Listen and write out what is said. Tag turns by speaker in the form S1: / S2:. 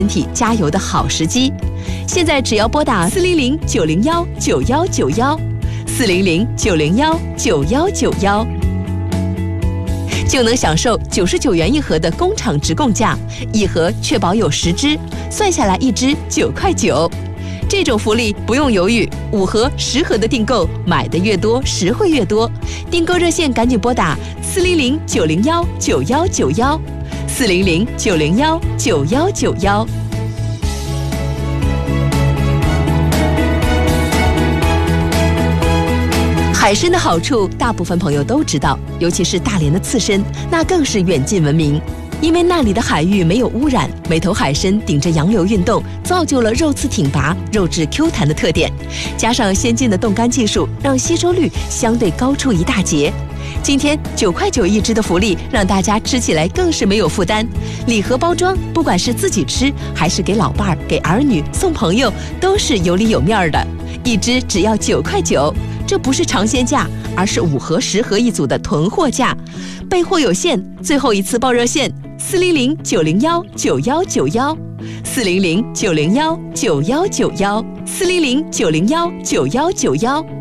S1: 身体加油的好时机。现在只要拨打400-901-9191，400-901-9191，就能享受99元一盒的工厂直供价，一盒确保有10支，算下来一支9块9。这种福利不用犹豫，5盒、10盒的订购，买的越多，实惠越多。订购热线赶紧拨打400-901-9191，400-901-9191。海参的好处，大部分朋友都知道，尤其是大连的刺身，那更是远近闻名。因为那里的海域没有污染，每头海参顶着洋流运动，造就了肉刺挺拔、肉质 Q 弹的特点。加上先进的冻干技术，让吸收率相对高出一大截。今天9块9一只的福利，让大家吃起来更是没有负担。礼盒包装，不管是自己吃，还是给老伴儿、给儿女、送朋友，都是有里有面的。一只只要9块9，这不是尝鲜价，而是5盒、10盒一组的囤货价。备货有限，最后一次报热线：400-901-9191，400-901-9191，400-901-9191。